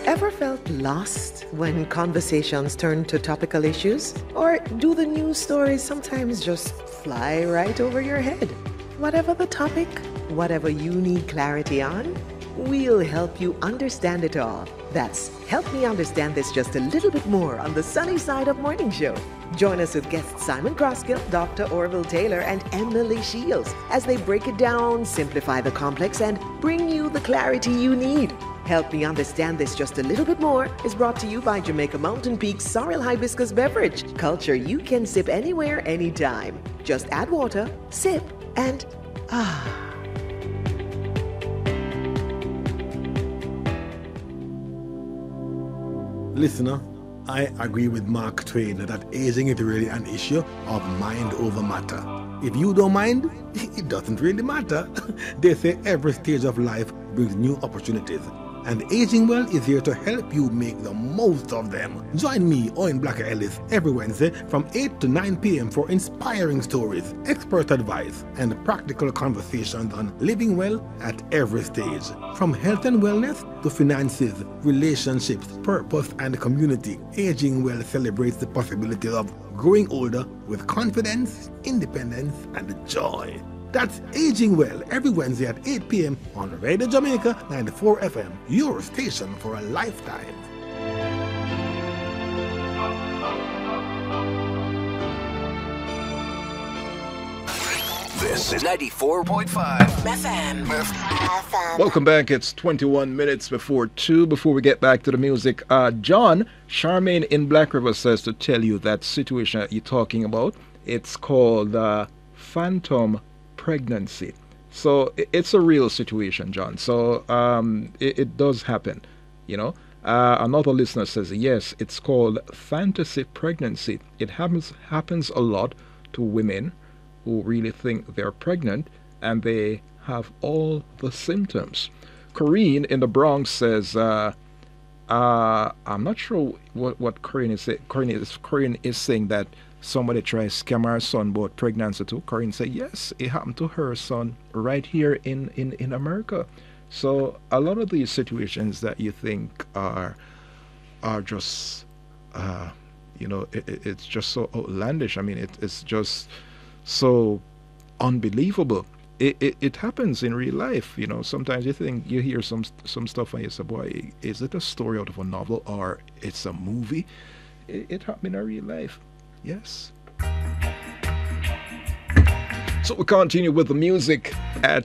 Ever felt lost when conversations turn to topical issues? Or do the news stories sometimes just fly right over your head? Whatever the topic, whatever you need clarity on, we'll help you understand it all. That's Help Me Understand This Just a Little Bit More on the Sunny Side Up Morning Show. Join us with guests Simon Crosskill, Dr. Orville Taylor, and Emily Shields as they break it down, simplify the complex, and bring you the clarity you need. Help Me Understand This Just a Little Bit More is brought to you by Jamaica Mountain Peak Sorrel Hibiscus Beverage. Culture you can sip anywhere, anytime. Just add water, sip, and Listener, I agree with Mark Twain that aging is really an issue of mind over matter. If you don't mind, it doesn't really matter. They say every stage of life brings new opportunities, and Aging Well is here to help you make the most of them. Join me, Owen Blacker Ellis, every Wednesday from 8 to 9 p.m. for inspiring stories, expert advice, and practical conversations on living well at every stage. From health and wellness to finances, relationships, purpose, and community, Aging Well celebrates the possibility of growing older with confidence, independence, and joy. That's Aging Well every Wednesday at 8 p.m. on Radio Jamaica 94 FM, your station for a lifetime. This is 94.5 FM. Welcome back. It's 21 minutes before 2. Before we get back to the music, John, Charmaine in Black River says to tell you that situation that you're talking about. It's called phantom pregnancy. So it's a real situation, John. So it does happen, you know. Another listener says, yes, it's called fantasy pregnancy. It happens a lot to women who really think they're pregnant and they have all the symptoms. Corinne in the Bronx says, I'm not sure what Corinne is saying. Corinne is saying that somebody tries to scam her son about pregnancy too. Corinne said, yes, it happened to her son right here in America. So a lot of these situations that you think are just, it's just so outlandish. I mean, it's just so unbelievable. It happens in real life, you know. Sometimes you think you hear some stuff and you say, boy, is it a story out of a novel or it's a movie? It happened in real life. Yes. So we continue with the music at